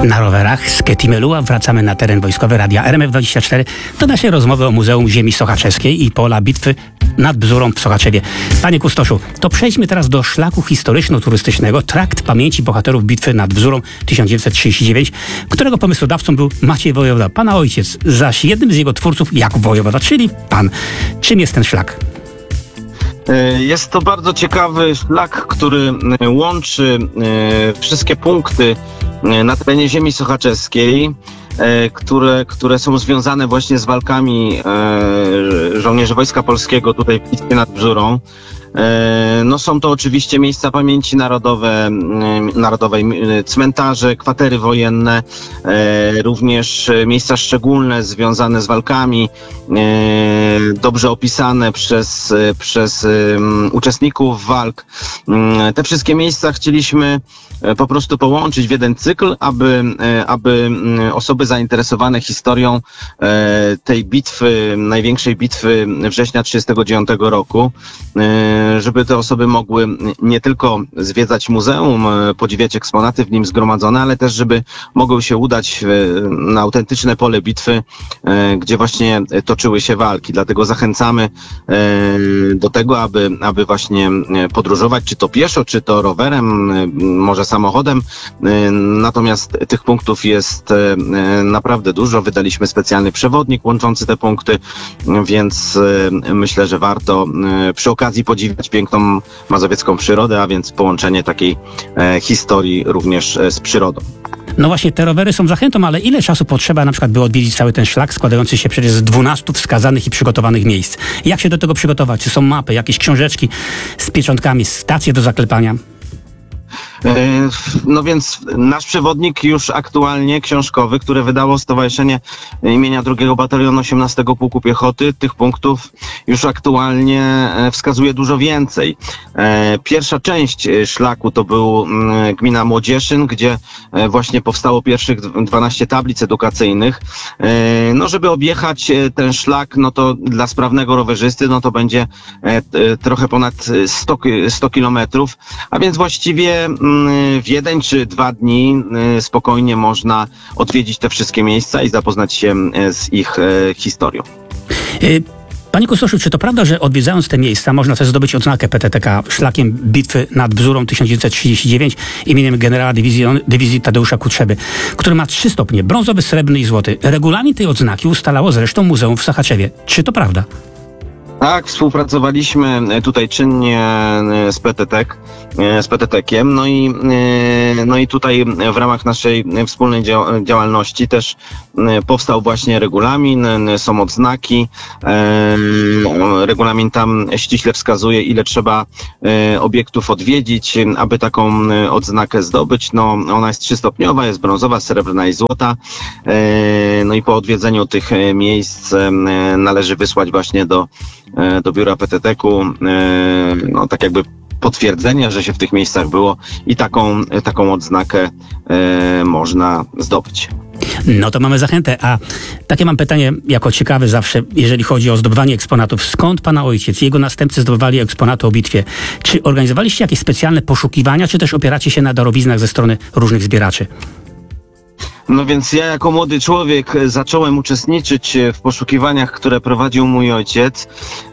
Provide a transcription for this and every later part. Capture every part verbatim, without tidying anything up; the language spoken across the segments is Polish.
Na rowerach z Ketimelua wracamy na teren wojskowy Radia R M F dwadzieścia cztery do naszej rozmowy o Muzeum Ziemi Sochaczeskiej i pola bitwy nad Bzurą w Sochaczewie. Panie Kustoszu, to przejdźmy teraz do szlaku historyczno-turystycznego Trakt Pamięci Bohaterów Bitwy nad Bzurą tysiąc dziewięćset trzydziesty dziewiąty, którego pomysłodawcą był Maciej Wojewoda, pana ojciec, zaś jednym z jego twórców Jakub Wojewoda, czyli pan. Czym jest ten szlak? Jest to bardzo ciekawy szlak, który łączy wszystkie punkty na terenie ziemi sochaczeskiej, które, które są związane właśnie z walkami żołnierzy Wojska Polskiego tutaj w bitwie nad Bzurą. No są to oczywiście miejsca pamięci narodowe, narodowej, cmentarze, kwatery wojenne, również miejsca szczególne związane z walkami, dobrze opisane przez, przez uczestników walk. Te wszystkie miejsca chcieliśmy po prostu połączyć w jeden cykl, aby, aby osoby zainteresowane historią tej bitwy, największej bitwy września tysiąc dziewięćset trzydziestego dziewiątego roku, żeby te osoby mogły nie tylko zwiedzać muzeum, podziwiać eksponaty w nim zgromadzone, ale też żeby mogły się udać na autentyczne pole bitwy, gdzie właśnie toczyły się walki. Dlatego zachęcamy do tego, aby, aby właśnie podróżować, czy to pieszo, czy to rowerem, może samochodem. Natomiast tych punktów jest naprawdę dużo. Wydaliśmy specjalny przewodnik łączący te punkty, więc myślę, że warto przy okazji podziwiać piękną mazowiecką przyrodę, a więc połączenie takiej e, historii również e, z przyrodą. No właśnie, te rowery są zachętą, ale ile czasu potrzeba na przykład, by odwiedzić cały ten szlak składający się przecież z dwunastu wskazanych i przygotowanych miejsc? Jak się do tego przygotować? Czy są mapy, jakieś książeczki z pieczątkami, stacje do zaklepania? No więc nasz przewodnik już aktualnie książkowy, które wydało Stowarzyszenie imienia drugiego Batalionu osiemnastego Pułku Piechoty, tych punktów już aktualnie wskazuje dużo więcej. Pierwsza część szlaku to był gmina Młodzieszyn, gdzie właśnie powstało pierwszych dwanaście tablic edukacyjnych. No żeby objechać ten szlak, no to dla sprawnego rowerzysty, no to będzie trochę ponad sto kilometrów, a więc właściwie w jeden czy dwa dni spokojnie można odwiedzić te wszystkie miejsca i zapoznać się z ich historią. Panie Kustoszu, czy to prawda, że odwiedzając te miejsca można też zdobyć odznakę P T T K szlakiem bitwy nad Bzurą tysiąc dziewięćset trzydziesty dziewiąty imieniem generała dywizji, dywizji Tadeusza Kutrzeby, który ma trzy stopnie, brązowy, srebrny i złoty. Regulamin tej odznaki ustalało zresztą Muzeum w Sochaczewie. Czy to prawda? Tak, współpracowaliśmy tutaj czynnie z P T T K, z P T T Kiem, no i, no i tutaj w ramach naszej wspólnej działalności też powstał właśnie regulamin, są odznaki. Regulamin tam ściśle wskazuje, ile trzeba obiektów odwiedzić, aby taką odznakę zdobyć. No, ona jest trzystopniowa, jest brązowa, srebrna i złota. No i po odwiedzeniu tych miejsc należy wysłać właśnie do do biura P T T K-u, no tak jakby potwierdzenia, że się w tych miejscach było i taką, taką odznakę e, można zdobyć. No to mamy zachętę, a takie mam pytanie jako ciekawe zawsze, jeżeli chodzi o zdobywanie eksponatów. Skąd pana ojciec i jego następcy zdobywali eksponaty o bitwie? Czy organizowaliście jakieś specjalne poszukiwania, czy też opieracie się na darowiznach ze strony różnych zbieraczy? No więc ja jako młody człowiek zacząłem uczestniczyć w poszukiwaniach, które prowadził mój ojciec.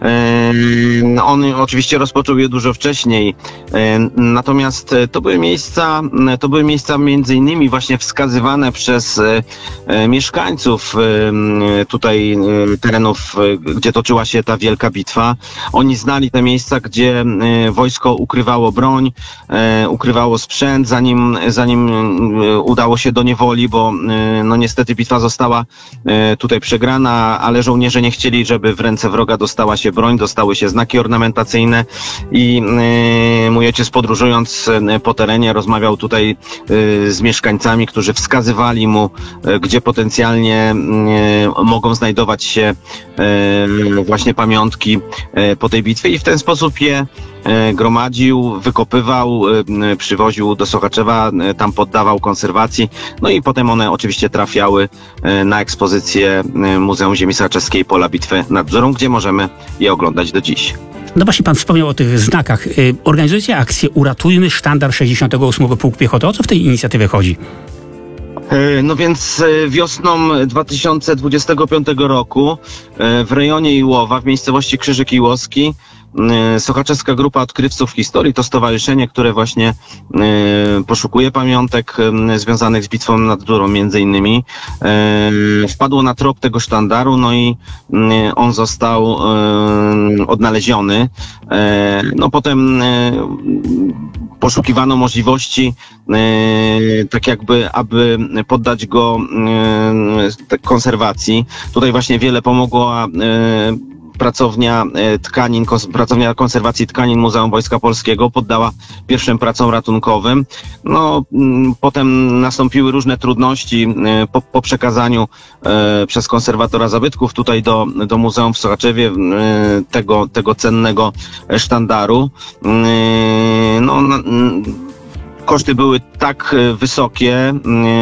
On oczywiście rozpoczął je dużo wcześniej. Natomiast to były miejsca, to były miejsca między innymi właśnie wskazywane przez mieszkańców tutaj terenów, gdzie toczyła się ta wielka bitwa. Oni znali te miejsca, gdzie wojsko ukrywało broń, ukrywało sprzęt, zanim, zanim udało się do niewoli, bo no niestety bitwa została tutaj przegrana, ale żołnierze nie chcieli, żeby w ręce wroga dostała się broń, dostały się znaki ornamentacyjne i mój ojciec, podróżując po terenie, rozmawiał tutaj z mieszkańcami, którzy wskazywali mu, gdzie potencjalnie mogą znajdować się właśnie pamiątki po tej bitwie i w ten sposób je gromadził, wykopywał, przywoził do Sochaczewa, tam poddawał konserwacji, no i potem one oczywiście trafiały na ekspozycję Muzeum Ziemi Sochaczeskiej Pola Bitwy nad Bzurą, gdzie możemy je oglądać do dziś. No właśnie pan wspomniał o tych znakach. Organizujecie akcję Uratujmy Sztandar sześćdziesiątego ósmego Pułku Piechoty. O co w tej inicjatywie chodzi? No więc wiosną dwa tysiące dwudziestego piątego roku w rejonie Iłowa, w miejscowości Krzyżyk Iłowski, Sochaczeska Grupa Odkrywców Historii, to stowarzyszenie, które właśnie poszukuje pamiątek związanych z bitwą nad Durą między innymi, wpadło na trop tego sztandaru, no i on został odnaleziony. No potem poszukiwano możliwości, tak jakby, aby poddać go konserwacji. Tutaj właśnie wiele pomogła pracownia tkanin, pracownia konserwacji tkanin Muzeum Wojska Polskiego, poddała pierwszym pracom ratunkowym. No, potem nastąpiły różne trudności po, po przekazaniu e, przez konserwatora zabytków tutaj do, do Muzeum w Sochaczewie e, tego, tego cennego sztandaru. E, no, na, koszty były tak wysokie,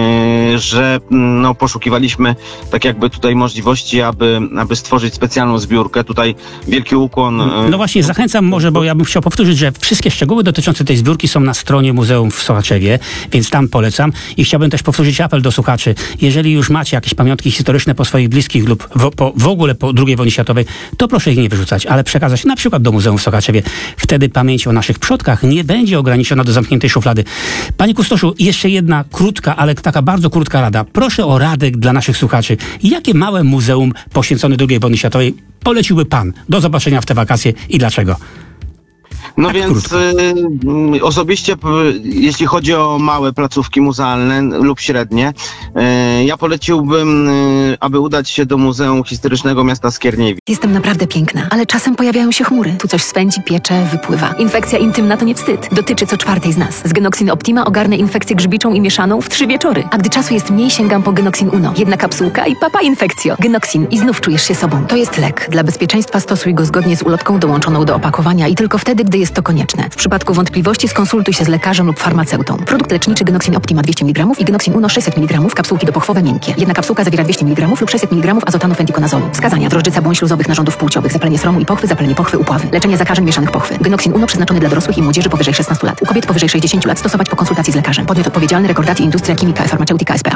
że no, poszukiwaliśmy tak jakby tutaj możliwości, aby, aby stworzyć specjalną zbiórkę. Tutaj wielki ukłon. No właśnie, zachęcam może, bo ja bym chciał powtórzyć, że wszystkie szczegóły dotyczące tej zbiórki są na stronie Muzeum w Sochaczewie, więc tam polecam. I chciałbym też powtórzyć apel do słuchaczy. Jeżeli już macie jakieś pamiątki historyczne po swoich bliskich lub w, po, w ogóle po drugiej wojnie światowej, to proszę ich nie wyrzucać, ale przekazać na przykład do Muzeum w Sochaczewie. Wtedy pamięć o naszych przodkach nie będzie ograniczona do zamkniętej szuflady. Panie Kustoszu, jeszcze jedna krótka, ale taka bardzo krótka rada. Proszę o radę dla naszych słuchaczy. Jakie małe muzeum poświęcone drugiej wojnie światowej poleciłby pan do zobaczenia w te wakacje i dlaczego? No tak więc y, osobiście, y, jeśli chodzi o małe placówki muzealne lub średnie, y, ja poleciłbym, y, aby udać się do Muzeum Historycznego Miasta Skierniewic. Jestem naprawdę piękna, ale czasem pojawiają się chmury. Tu coś swędzi, piecze, wypływa. Infekcja intymna to nie wstyd. Dotyczy co czwartej z nas. Z Genoxin Optima ogarnę infekcję grzybiczą i mieszaną w trzy wieczory. A gdy czasu jest mniej, sięgam po Genoxin Uno. Jedna kapsułka i papa infekcjo. Genoxin i znów czujesz się sobą. To jest lek. Dla bezpieczeństwa stosuj go zgodnie z ulotką dołączoną do opakowania i tylko wtedy, gdy jest to konieczne. W przypadku wątpliwości skonsultuj się z lekarzem lub farmaceutą. Produkt leczniczy Genoxin Optima dwieście miligramów i Genoxin Uno sześćset miligramów, kapsułki dopochwowe miękkie. Jedna kapsułka zawiera dwieście miligramów lub sześćset miligramów azotanu fentikonazolu. Wskazania: drożdżyca błon śluzowych narządów płciowych, zapalenie sromu i pochwy, zapalenie pochwy, upławy. Leczenie zakażeń mieszanych pochwy. Genoxin Uno przeznaczony dla dorosłych i młodzieży powyżej szesnastu lat. U kobiet powyżej sześćdziesięciu lat stosować po konsultacji z lekarzem. Podmiot odpowiedzialny: Rekordacji Industria Chimica e Farmaceutica S P A.